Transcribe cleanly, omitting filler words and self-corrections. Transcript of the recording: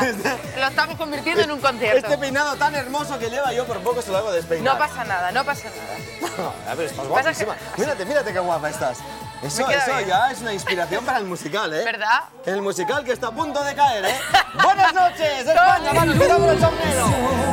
Lo estamos convirtiendo en un concierto. Este peinado tan hermoso que lleva yo por poco se lo hago despeinar. No pasa nada, no pasa nada. A ver, estás guapísima. Mírate qué guapa estás. Eso ya es una inspiración para el musical, ¿eh? ¿Verdad? El musical que está a punto de caer, ¿eh? Buenas noches, España, manos, cuidado con el sombrero.